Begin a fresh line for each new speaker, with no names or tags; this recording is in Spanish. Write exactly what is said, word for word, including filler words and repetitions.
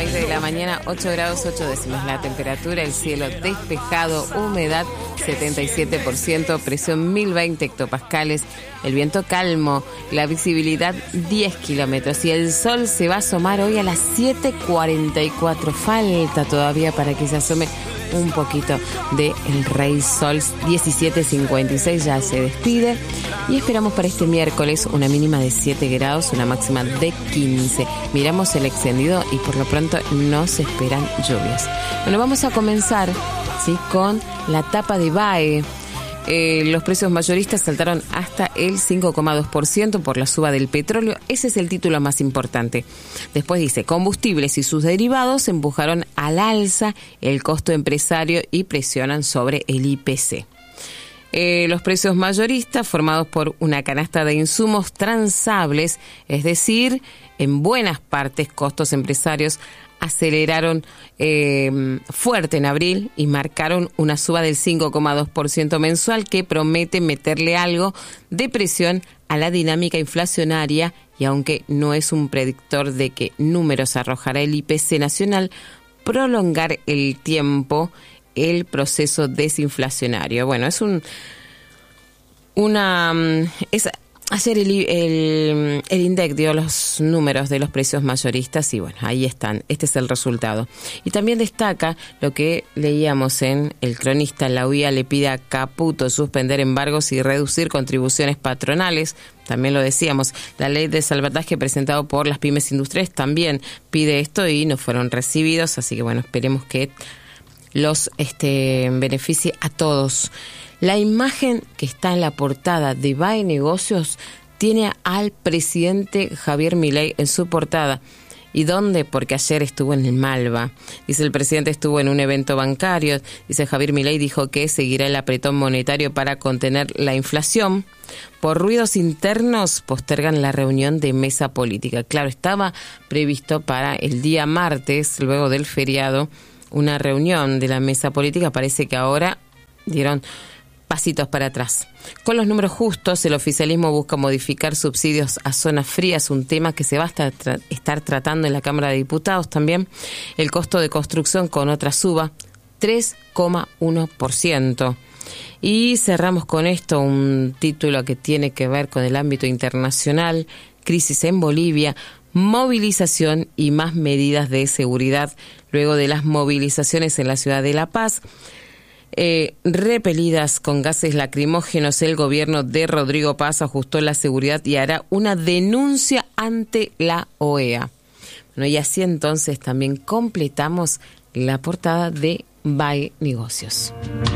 veinte de la mañana, ocho grados ocho décimas la temperatura, el cielo despejado, humedad setenta y siete por ciento, presión mil veinte hectopascales, el viento calmo, la visibilidad diez kilómetros y el sol se va a asomar hoy a las siete cuarenta y cuatro. Falta todavía para que se asome un poquito de el Rey Sol. Diecisiete cincuenta y seis ya se despide y esperamos para este miércoles una mínima de siete grados, una máxima de quince. Miramos el extendido y por lo pronto no se esperan lluvias. Bueno, vamos a comenzar, ¿sí?, con la tapa de B A E. Eh, los precios mayoristas saltaron hasta el cinco coma dos por ciento por la suba del petróleo. Ese es el título más importante. Después dice, combustibles y sus derivados empujaron al alza el costo empresario y presionan sobre el I P C. Eh, los precios mayoristas, formados por una canasta de insumos transables, es decir, en buenas partes costos empresarios, aceleraron eh, fuerte en abril y marcaron una suba del cinco coma dos por ciento mensual que promete meterle algo de presión a la dinámica inflacionaria y aunque no es un predictor de qué números arrojará el I P C nacional, prolongar el tiempo el proceso desinflacionario. Bueno, es un una es Ayer el, el, el INDEC dio los números de los precios mayoristas y bueno, ahí están, este es el resultado. Y también destaca lo que leíamos en El Cronista, la U I A le pide a Caputo suspender embargos y reducir contribuciones patronales. También lo decíamos, la ley de salvataje presentado por las pymes industriales también pide esto y no fueron recibidos, así que bueno, esperemos que los este, beneficie a todos. La imagen que está en la portada de B A E Negocios tiene al presidente Javier Milei en su portada. ¿Y dónde? Porque ayer estuvo en el Malva. Dice, el presidente estuvo en un evento bancario. Dice, Javier Milei dijo que seguirá el apretón monetario para contener la inflación. Por ruidos internos postergan la reunión de mesa política. Claro, estaba previsto para el día martes, luego del feriado, una reunión de la mesa política. Parece que ahora dieron pasitos para atrás. Con los números justos, el oficialismo busca modificar subsidios a zonas frías, un tema que se va a estar, tra- estar tratando en la Cámara de Diputados también. El costo de construcción con otra suba, tres coma uno por ciento. Y cerramos con esto un título que tiene que ver con el ámbito internacional, crisis en Bolivia, movilización y más medidas de seguridad luego de las movilizaciones en la ciudad de La Paz. Eh, repelidas con gases lacrimógenos, el gobierno de Rodrigo Paz ajustó la seguridad y hará una denuncia ante la O E A. Bueno, y así entonces también completamos la portada de B A E Negocios.